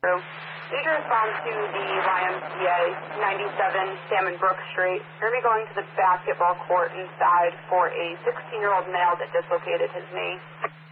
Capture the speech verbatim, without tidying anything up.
So, need to respond to the Y M C A, ninety-seven Salmon Brook Street. You're going to be going to the basketball court inside for a sixteen-year-old male that dislocated his knee.